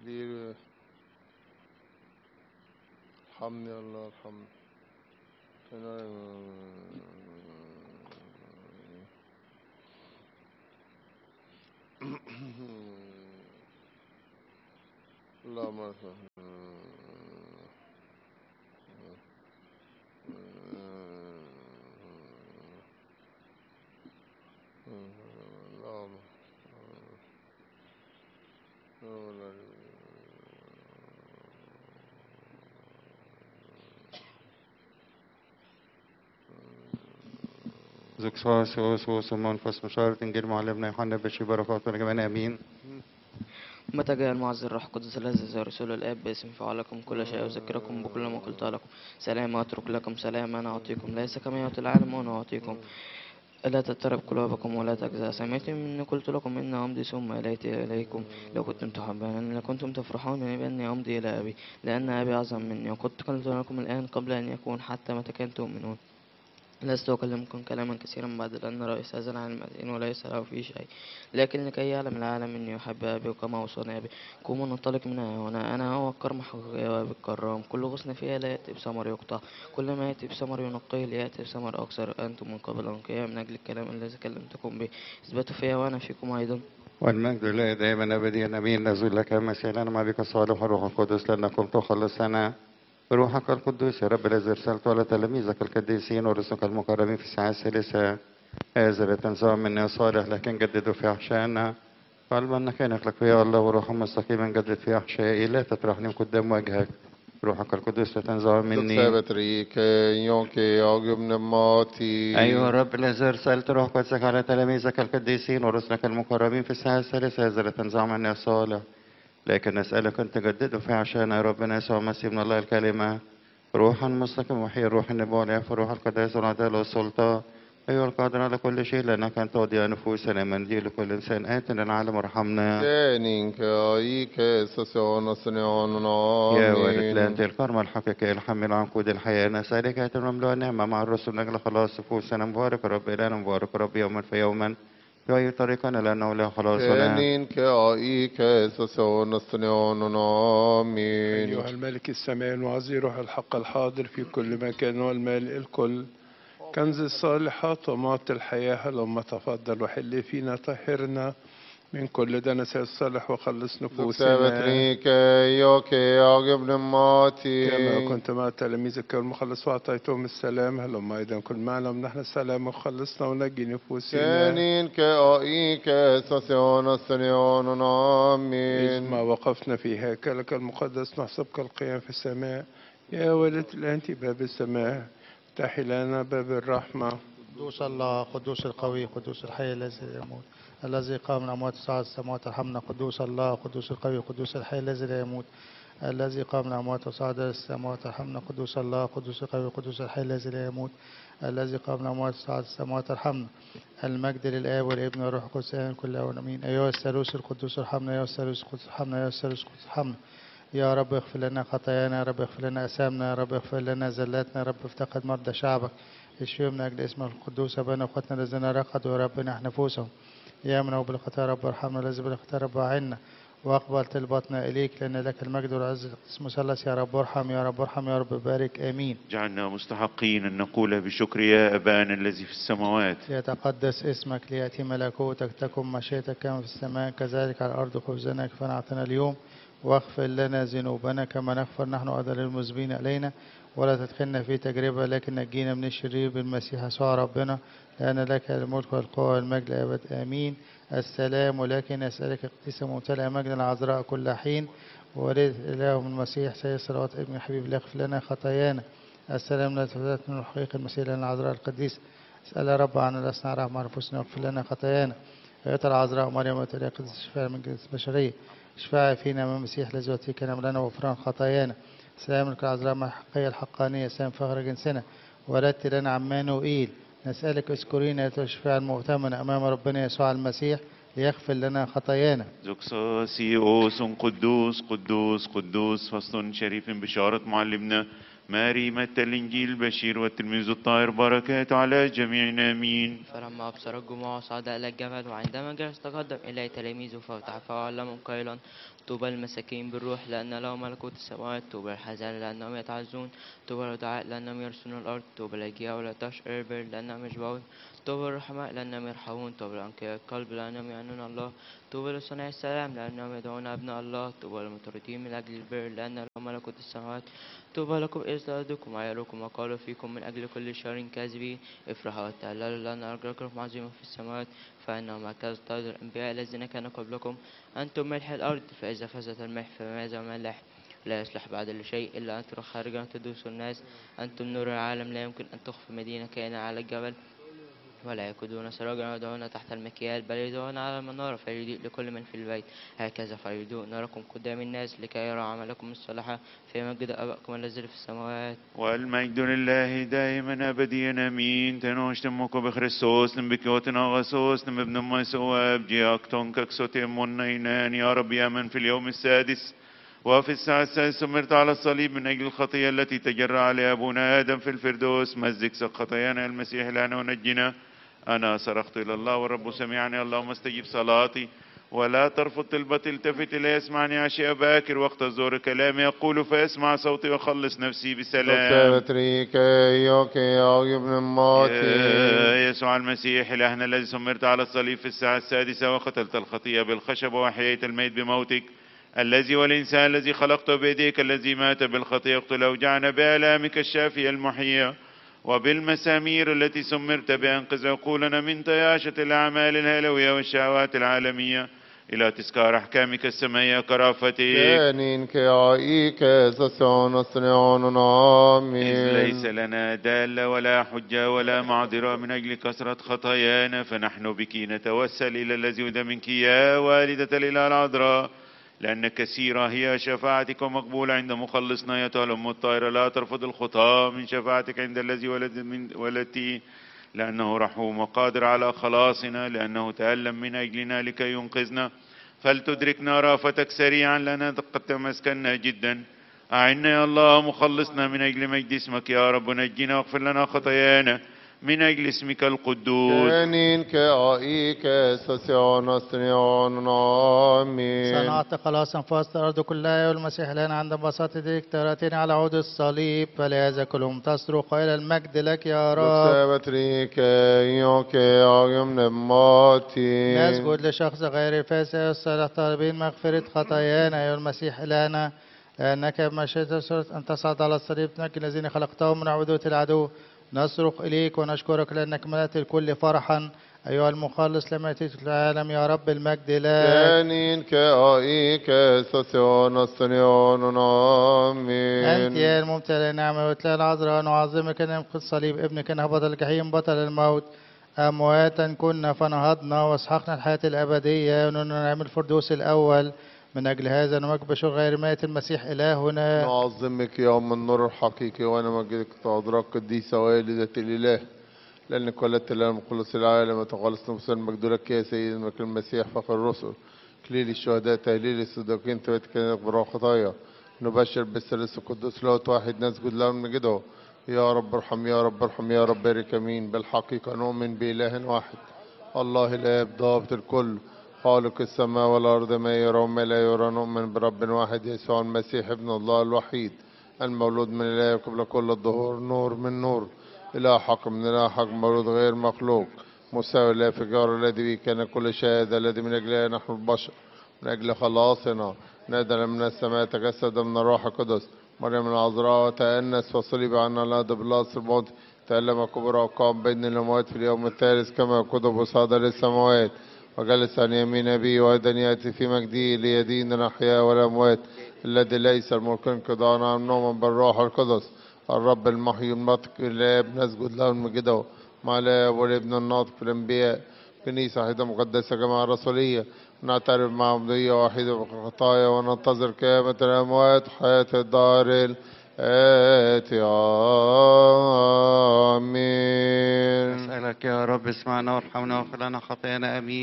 كبير. ارحمني يا الله ارحمني. اللهم ارحمني. زكسوس وسوس ومنفس مشارة إنجيل معلمنا يوحنا بشي بركاته لجميعنا آمين. متى جاء المعز الروح القدس الذي زي رسول الآب باسم فعلكم كل شيء وذكركم بكل ما قلت لكم. سلام أترك لكم، سلام أنا أعطيكم، ليس كما يعطي العالم وأنا أعطيكم. ألا تضطرب قلوبكم ولا تجزع. سمعتم إني قلت لكم إن أمضي ثم آتي إليكم. لو كنتم تحبون لكنتم تفرحون بأني أمضي إلى أبي، لأن أبي أعظم مني. وقد قلت لكم الآن قبل أن يكون، حتى متى كنتم تؤمنون. لست أكلمكم كلاما كثيرا بعد لأن رئيس هذا العالم أدين وليس له فيه شيء، لكن لكي يعلم العالم إني أحب أبي وكما أوصاني أبي. قوموا ننطلق من هنا. أنا هو الكرم حقيقي وأبي الكرام. كل غصن فيها لا يأتي بثمر يقطع، كل ما يأتي بثمر ينقيه ليأتي بثمر أكثر. أنتم من قبل أنقياء من أجل الكلام الذي كلمتكم به. اثبتوا فيها وأنا فيكم أيضا. والمجد لله دائما أبديا آمين. نزول لك مسيحنا مع بك الصالح والروح القدس لأنكم تخلصنا بروحك القدوس يا رب الذي أرسلت على تلاميذك القديسين ورسلك المكرمين في الساعة الثالثة. هذا لا تنزع منا صالح لكن جددوا في أحشائنا. قلبا نكانك لك يا الله وروحا مستقيما جدد في أحشائي. لا تطرحني من قدام وجهك. روحك القدس لا تنزع مني. أيها الرب الذي أرسلت روح قدسك على تلاميذك القديسين ورسلك المكرمين في الساعة الثالثة. هذا لا تنزع منا صالح لكن نسألك أن تجدده في عشان يا ربنا يسوع المسيح من الله الكلمة روحا مستقيما وحي روح النبوة والعفو روح القداس والعدالة والسلطة. أيها القادر على كل شيء لأنك أنت تودي نفوسنا من دي لكل إنسان آتنا العالم وارحمنا. يا وارث لأنت الكرم الحقيقي الحمل عنقود الحياة. نسألك أن تملأ النعمة مع الرسل من أجل خلاص نفوسنا. مبارك رب إلهنا مبارك رب يوما فيوما في أي طريقنا لأنه له خلاصنا. أيها الملك السماء المعزي روح الحق الحاضر في كل مكان والمال الكل كنز الصالحات ومعطي الحياة. هلما تفضل وحل فينا طهرنا من كل دنس الصالح وخلص نفوسنا كما كنت مع تلاميذك المخلص وأعطيتهم السلام. هلما أيضا كن معنا ونحن السلام وخلصنا ونجي نفوسنا. إذ ما وقفنا في هيكلك المقدس نحسبك القيام في السماء. يا والد الأنت باب السماء افتحي لنا باب الرحمة. قدوس الله قدوس القوي قدوس الحي الذي لا يموت الذي قام من الأموات صعد السماوات ارحمنا. قدوس الله قدوس القوي قدوس الحي الذي لا يموت الذي قام من الأموات وصعد السماوات ارحمنا. قدوس الله قدوس القوي قدوس الحي الذي لا يموت الذي قام من الأموات وصعد السماوات ارحمنا. المجد للآب والابن والروح القدس كل أوان آمين. أيها الثالوث القدوس ارحمنا. أيها الثالوث القدس ارحمنا. أيها الثالوث القدس ارحمنا. يا رب اغفر لنا خطايانا. يا رب اغفر لنا أثامنا. يا رب اغفر لنا زلاتنا. يا رب افتقد مرضى شعبك. اشفيهم من أجل اسمك القدوس. أبانا وأخواتنا الذين رقدوا يا رب نحن نفوسهم. يا من هو بالخطايا رب ارحمنا. الذي بالخطايا رب أعنا واقبل طلباتنا إليك لأن لك المجد والعز اسم مثلث. يا رب ارحم يا رب ارحم يا رب بارك آمين. جعلنا مستحقين أن نقول بشكر يا أبانا الذي في السماوات. يتقدس اسمك ليأتي ملكوتك تكن مشيئتك كما في السماء كذلك على الأرض. خبزنا كفانا أعطنا اليوم واغفر لنا ذنوبنا كما نغفر نحن أيضا للمذنبين إلينا ولا تدخلنا في تجربة لكن نجينا من الشرير بالمسيح يسوع ربنا لأن لك الملك والقوة والمجد أبد آمين. السلام ولكن أسألك قديسة ممتلئة مجد العذراء كل حين ورد إله من المسيح سيد صلوات ابن حبيب لا يغفر لنا خطايانا. السلام لا تفلت من الحقيقة المسيح لنا العذراء القديسة. اسأل رب عنا لسنا نعرف مع أنفسنا واغفر لنا خطايانا. أيها العذراء مريم وتريا قدس شفاء من جنس البشرية شفاء فينا من المسيح الذي يعطيك لنا وغفران خطايانا. سلام لك العذراء مع الحقية الحقانية سلام فخر جنسنا ولدت لنا عمانوئيل. نسألك اذكرينا يا الشفاء المؤتمنة أمام ربنا يسوع المسيح ليغفر لنا خطايانا. زوكساسيوس قدوس قدوس قدوس فصل شريف بشارة معلمنا ماري متى الإنجيل البشير والتلميذ الطاهر بركات على جميعنا آمين. فلما أبصر الجموع صعد إلى الجبل، وعندما جلس تقدم إليه تلاميذه ففتح فعلمهم قائلا: طوبى المساكين بالروح لأن لهم ملكوت السماوات، طوبى الحزان لأنهم يتعزون، طوبى الودعاء لأنهم يرثون الأرض، طوبى الأجياء ولا تشعر البر لأنهم يشبعون، طوبى الرحماء لأنهم يرحمون، طوبى الأنقياء القلب لأنهم يعنون الله، طوبى لصناع السلام لأنهم يدعون أبناء الله، طوبى للمطردين من أجل البر لأن لهم ملكوت السماوات. طوبى لكم إذ طردوكم وعيروكم وقالوا فيكم من أجل كل شر كاذبين، افرحوا وتهللوا لأن أجركم عظيم في السماوات، فإنهم هكذا طرد الأنبياء الذين كانوا قبلكم. أنتم ملح الأرض، فإذا فسد الملح فماذا ملح؟ لا يصلح بعد لشيء إلا أن تروح خارجا تدوسوا الناس. أنتم نور العالم، لا يمكن أن تخفي مدينة كائنة على الجبل، ولا يأخذون سراجا ويضعون تحت المكيال، بل يضعون على المنارة فيضيء لكل من في البيت. هكذا فليضوء نوركم قدام الناس لكي يروا عملكم الصالحة فيمجد أباكم الذي في السماوات. والمجد لله دائما أبديا آمين. تنوشتمك بخريستوس نبكيوتنا غسوس نبن مسوا بجياكتون ككسوتيم ونينان يا رب يا من في اليوم السادس وفي الساعة السادسة مرت على الصليب من أجل الخطية التي تجرى عليها أبونا آدم في الفردوس، مزق خطايانا المسيح لنا ونجنا. أنا صرخت إلى الله والرب سمعني، اللهم استجب صلاتي ولا ترفض طلبتي، التفت إلي اسمعني عشية باكر وقت الظهر كلامي يقول فاسمع صوتي وخلص نفسي بسلام. يا يسوع المسيح إلهنا الذي سمرت على الصليب في الساعة السادسة وقتلت الخطية بالخشب وأحييت الميت بموتك، الذي والإنسان الذي خلقته بيديك الذي مات بالخطية اقتل أوجعنا بآلامك الشافية المحية وبالمسامير التي سمرت بأنقذ عقولنا من طياشة الأعمال الهلوية والشهوات العالمية إلى تذكار أحكامك السمائية كرافتك. إذ ليس لنا دالة ولا حجة ولا معذرة من أجل كثرة خطايانا، فنحن بك نتوسل إلى الذي ودى منك يا والدة الإله العذراء، لأن كثيرة هي شفاعتك ومقبولة عند مخلصنا أيتها الأم الطاهرة. لا ترفض الخطاة من شفاعتك عند الذي ولدتي، لأنه رحوم وقادر على خلاصنا، لأنه تألم من أجلنا لكي ينقذنا. فلتدركنا رافتك سريعا لأننا قد تمسكنا جدا. أعنا يا الله مخلصنا من أجل مجد اسمك يا رب، نجينا واغفر لنا خطايانا من أجل اسمك القدوس. صنعت خلاصا في وسط الأرض كلها، والمسيح لنا عند بساط يديك تراتين على عود الصليب، فلهذا كلهم تصرخ إلى المجد لك يا رب. نسجد لشخص غير فاسد الصالح طالبين مغفرة خطايانا أيها المسيح إلهنا، لأنك بما شئت أن تصعد على الصليب تنجي الذين خلقتهم من عبودية العدو. نصرخ إليك ونشكرك لأنك ملأت الكل فرحا أيها المخلص لما أتيت العالم يا رب، المجد لك. أنت يا الممتلئ النعمة وتلاقي العذراء، نعظمك نمقد الصليب ابنك هبط الجحيم بطل الموت، أمواتا كنا فنهضنا واسحقنا الحياة الأبدية ونعمل الفردوس الأول. من أجل هذا نمجد غير مائة المسيح إلهنا. نعظمك يا أم النور الحقيقي وأنا مجدك تعذرك قديسة والدة الإله، لأنك ولدت لنا مخلص العالم وتخلصنا بسر المجد لك يا سيدنا المسيح فخر الرسل، كليل الشهداء تهليل الصديقين تبتك نغفر خطايا، نبشر بالثالوث القدوس لاهوت واحد نسجد له ونمجده. يا رب ارحم يا رب ارحم يا رب بارك امين. بالحقيقة نؤمن بإله واحد الله الآب ضابط الكل خالق السماء والأرض ما يرى وما لا يرى، نؤمن برب واحد يسوع المسيح ابن الله الوحيد المولود من الله قبل كل الظهور، نور من نور، إله حق من إله حق، مولود غير مخلوق، مساوي لا في جار، الذي به كان كل شيء، هذا الذي من أجله نحن البشر من أجل خلاصنا نزل من السماء، تجسد من الروح القدس، مريم العذراء وتأنس وصلب عنا الأرض باللاص الموت، تألم كبرى وقام بين الأموات في اليوم الثالث كما كتب وصعد للسماوات وجلس عن يمين أبيه، وأيضا يأتي في مجده ليدين الأحياء والأموات، الذي ليس الملك انقضاء عن نوم بالروح القدس الرب المحيي الناطق الآب، نسجد له ونمجده مع الآب والابن الناطق في الأنبياء، كنيسة واحدة مقدسة جماعة رسولية، نعترف مع عبودية واحدة بالخطايا وننتظر قيامة الأموات حياة الدار الآتي. آمين. أسألك يا رب اسمعنا وارحمنا واغفر لنا خطايانا آمين.